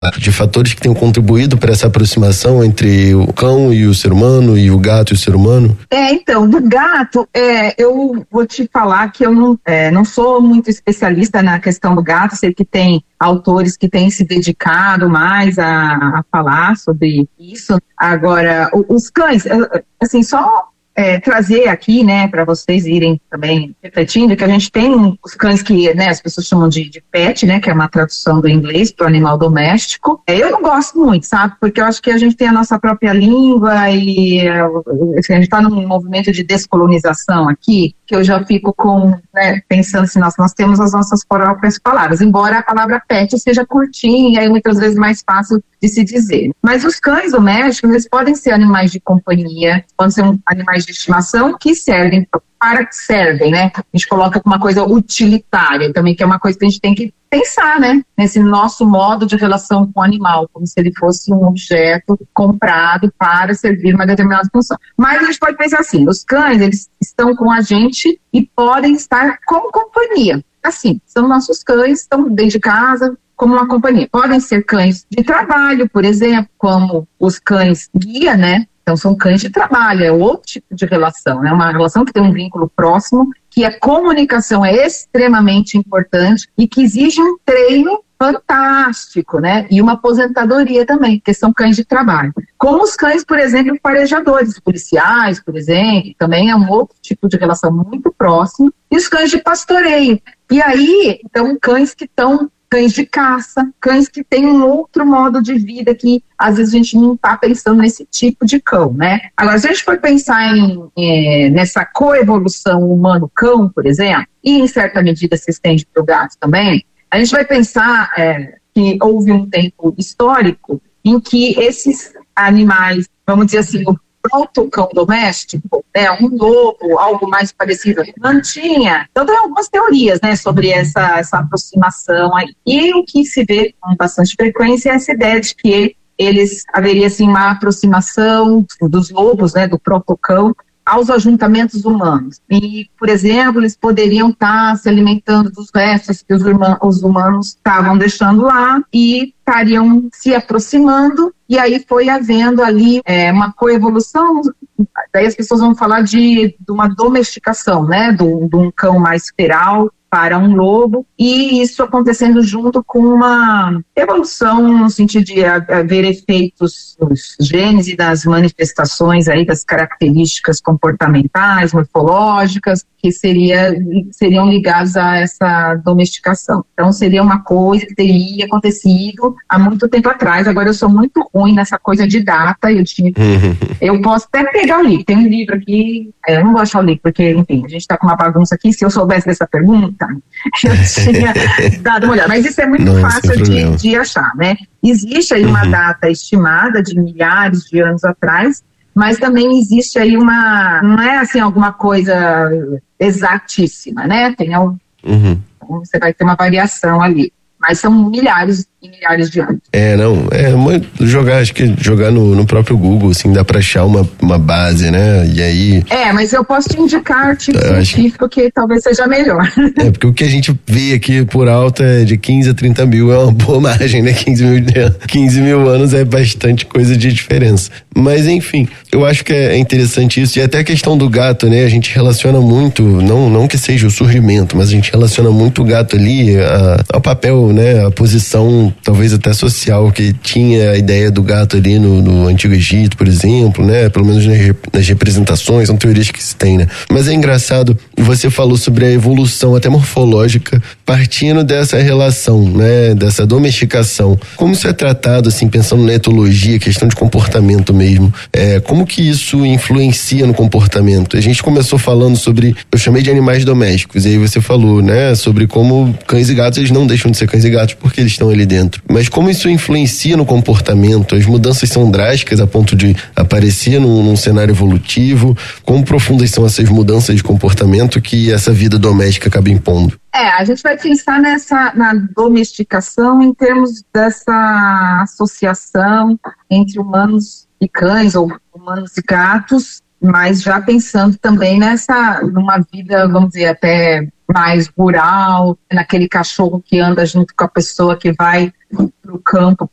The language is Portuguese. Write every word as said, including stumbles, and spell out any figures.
de fatores que tenham contribuído para essa aproximação entre o cão e o ser humano, e o gato e o ser humano? É, então, do gato, é, eu vou te falar que eu não, é, não sou muito especialista na questão do gato, sei que tem autores que têm se dedicado mais a, a falar sobre isso. Agora, os cães, assim, só É, trazer aqui, né, para vocês irem também refletindo, que a gente tem os cães que, né, as pessoas chamam de, de pet, né, que é uma tradução do inglês para o animal doméstico. É, eu não gosto muito, sabe, porque eu acho que a gente tem a nossa própria língua e assim, a gente está num movimento de descolonização aqui, que eu já fico com, né, pensando assim, nós, nós temos as nossas próprias palavras, embora a palavra pet seja curtinha e muitas vezes mais fácil de se dizer. Mas os cães domésticos, eles podem ser animais de companhia, podem ser um, animais de estimação que servem para que servem, né? A gente coloca como uma coisa utilitária também, que é uma coisa que a gente tem que pensar, né? Nesse nosso modo de relação com o animal, como se ele fosse um objeto comprado para servir uma determinada função. Mas a gente pode pensar assim, os cães, eles estão com a gente e podem estar como companhia. Assim, são nossos cães, estão dentro de casa, como uma companhia. Podem ser cães de trabalho, por exemplo, como os cães guia, né? Então, são cães de trabalho, é outro tipo de relação, né? Uma relação que tem um vínculo próximo, que a comunicação é extremamente importante e que exige um treino fantástico, né? E uma aposentadoria também, porque são cães de trabalho. Como os cães, por exemplo, farejadores, policiais, por exemplo, também é um outro tipo de relação muito próximo. E os cães de pastoreio. E aí, então, cães que estão cães de caça, cães que têm um outro modo de vida que às vezes a gente não está pensando nesse tipo de cão, né? Agora, se a gente for pensar em, é, nessa coevolução humano-cão, por exemplo, e em certa medida se estende para o gato também, a gente vai pensar é, que houve um tempo histórico em que esses animais, vamos dizer assim, o proto-cão doméstico, né, um lobo, algo mais parecido, mantinha. Então tem algumas teorias, né, sobre essa, essa aproximação aí. E o que se vê com bastante frequência é essa ideia de que eles haveria assim uma aproximação dos lobos, né, do proto-cão, aos ajuntamentos humanos. E, por exemplo, eles poderiam estar se alimentando dos restos que os, irmãos, os humanos estavam deixando lá e estariam se aproximando, e aí foi havendo ali é, uma coevolução. Daí as pessoas vão falar de, de uma domesticação, né, de um cão mais feral para um lobo, e isso acontecendo junto com uma evolução no sentido de haver efeitos nos genes e das manifestações aí das características comportamentais, morfológicas, que seria, seriam ligados a essa domesticação. Então seria uma coisa que teria acontecido há muito tempo atrás. Agora eu sou muito ruim nessa coisa de data, eu, tinha, eu posso até pegar o livro, tem um livro aqui, eu não vou achar o livro, porque enfim, a gente está com uma bagunça aqui, se eu soubesse dessa pergunta, eu tinha dado uma olhada, mas isso é muito não, fácil de, de achar, né? Existe aí uma uhum. data estimada de milhares de anos atrás, mas também existe aí uma, não é assim alguma coisa exatíssima, né? Tem algum, uhum. você vai ter uma variação ali, mas são milhares e milhares de anos. É, não, é muito, jogar, acho que jogar no, no próprio Google, assim, dá pra achar uma, uma base, né, e aí... É, mas eu posso te indicar artigo científico que... que talvez seja melhor. É, porque o que a gente vê aqui por alto é de quinze a trinta mil, é uma boa margem, né, quinze mil, quinze mil anos é bastante coisa de diferença. Mas, enfim, eu acho que é interessante isso, e até a questão do gato, né, a gente relaciona muito, não, não que seja o surgimento, mas a gente relaciona muito o gato ali a, ao papel, né, a posição talvez até social, que tinha a ideia do gato ali no, no Antigo Egito, por exemplo, né? Pelo menos nas, nas representações, são teorias que se tem, né? Mas é engraçado, você falou sobre a evolução até morfológica, partindo dessa relação, né? Dessa domesticação. Como isso é tratado, assim, pensando na etologia, questão de comportamento mesmo, é, como que isso influencia no comportamento? A gente começou falando sobre, eu chamei de animais domésticos, e aí você falou, né? Sobre como cães e gatos, eles não deixam de ser cães e gatos porque eles estão ali dentro. Mas como isso influencia no comportamento? As mudanças são drásticas a ponto de aparecer num, num cenário evolutivo? Quão profundas são essas mudanças de comportamento que essa vida doméstica acaba impondo? É, a gente vai pensar nessa, na domesticação em termos dessa associação entre humanos e cães, ou humanos e gatos, mas já pensando também nessa, numa vida, vamos dizer, até mais rural, naquele cachorro que anda junto com a pessoa que vai para o campo